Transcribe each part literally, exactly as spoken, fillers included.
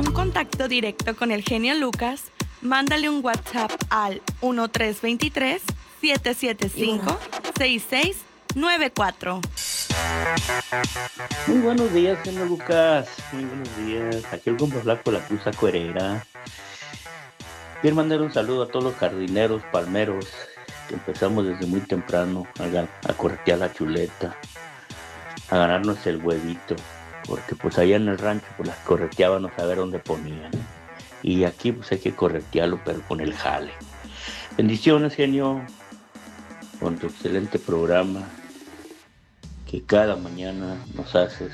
un contacto directo con el genio Lucas, mándale un WhatsApp al uno tres dos tres, siete siete cinco, seis seis nueve cuatro. Muy buenos días, genio Lucas. Muy buenos días. Aquí el compa flaco de la Cruz Acuerera. Quiero mandar un saludo a todos los jardineros, palmeros, que empezamos desde muy temprano a, a corretear la chuleta, a ganarnos el huevito, porque pues allá en el rancho pues las correteábamos a ver dónde ponían. Y aquí pues hay que corretearlo, pero con el jale. Bendiciones, genio, con tu excelente programa, que cada mañana nos haces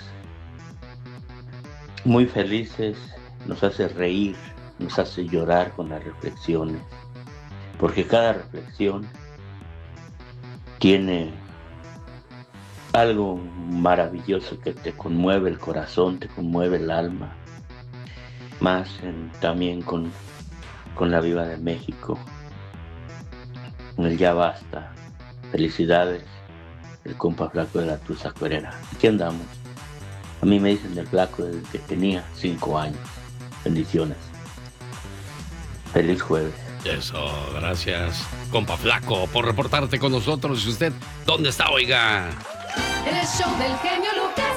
muy felices, nos haces reír, nos hace llorar con las reflexiones, porque cada reflexión tiene algo maravilloso que te conmueve el corazón, te conmueve el alma, más en, también con, con la Viva de México, con el Ya Basta. Felicidades, el compa flaco de la Cruz Acuerera. Aquí andamos. A mí me dicen del flaco desde que tenía cinco años. Bendiciones. Feliz jueves. Eso, gracias, compa flaco, por reportarte con nosotros. ¿Y usted dónde está, oiga? El show del genio Lucas.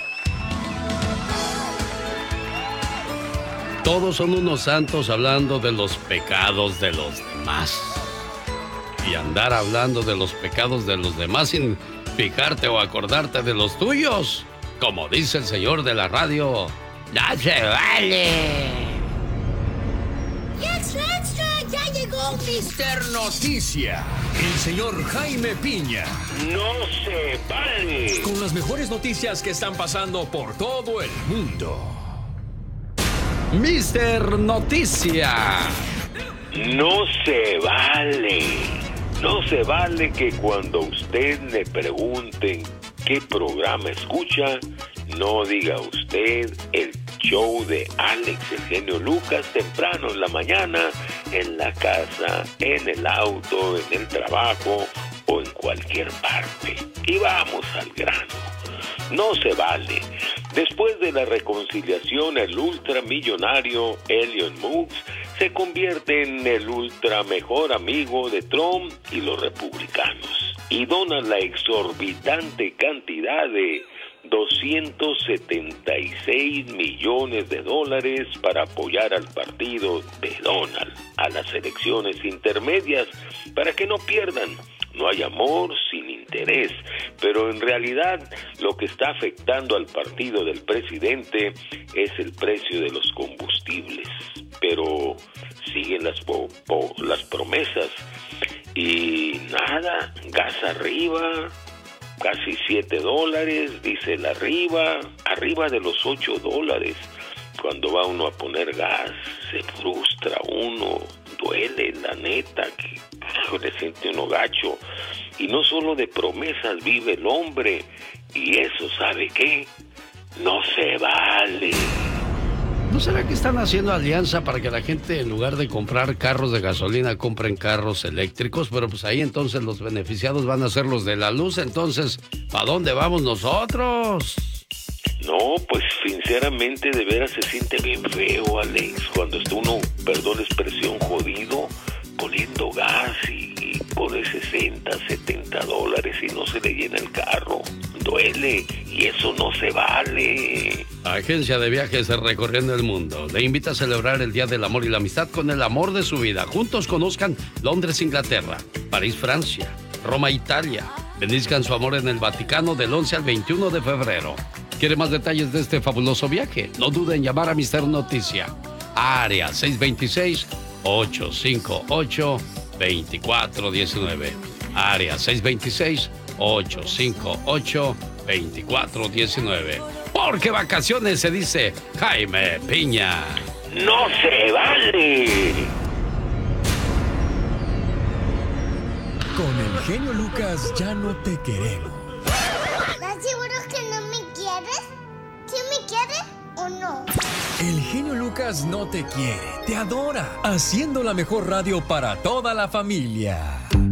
Todos son unos santos hablando de los pecados de los demás. Y andar hablando de los pecados de los demás sin fijarte o acordarte de los tuyos, como dice el señor de la radio, ¡no se vale! ¡Extra, extra! ¡Ya llegó mister Noticia! El señor Jaime Piña. ¡No se vale! Con las mejores noticias que están pasando por todo el mundo. mister Noticia. No se vale. No se vale que cuando usted le pregunten qué programa escucha, no diga usted el show de Alex, el genio Lucas, temprano en la mañana, en la casa, en el auto, en el trabajo o en cualquier parte. Y vamos al grano. No se vale. Después de la reconciliación, el ultramillonario Elon Musk se convierte en el ultra mejor amigo de Trump y los republicanos y dona la exorbitante cantidad de doscientos setenta y seis millones de dólares para apoyar al partido de Donald a las elecciones intermedias para que no pierdan. No hay amor sin interés, pero en realidad lo que está afectando al partido del presidente es el precio de los combustibles. Pero siguen las, po- po- las promesas y nada, gas arriba, casi siete dólares, diésel arriba, arriba de los ocho dólares. Cuando va uno a poner gas, se frustra uno, duele, la neta, que le siente uno gacho. Y no solo de promesas vive el hombre, y eso, ¿sabe qué? No se vale. ¿No será que están haciendo alianza para que la gente, en lugar de comprar carros de gasolina, compren carros eléctricos? Pero pues ahí entonces los beneficiados van a ser los de la luz. Entonces, ¿para dónde vamos nosotros? No, pues sinceramente de veras se siente bien feo, Alex, cuando está uno, perdón la expresión, jodido, poniendo gas y, y pone sesenta, setenta dólares y no se le llena el carro. Duele y eso no se vale. Agencia de Viajes Recorriendo el Mundo le invita a celebrar el Día del Amor y la Amistad con el amor de su vida. Juntos conozcan Londres, Inglaterra, París, Francia, Roma, Italia. Benizcan su amor en el Vaticano del once al veintiuno de febrero. ¿Quiere más detalles de este fabuloso viaje? No duden en llamar a mister Noticia. Área seis dos seis, ocho cinco ocho, dos cuatro uno nueve. Área seis dos seis, ocho cinco ocho, dos cuatro uno nueve. Porque vacaciones se dice Jaime Piña. ¡No se vale! Con el genio Lucas ya no te queremos. ¿Estás seguro que no me quieres? ¿Sí me quieres o no? El genio Lucas no te quiere, te adora, haciendo la mejor radio para toda la familia.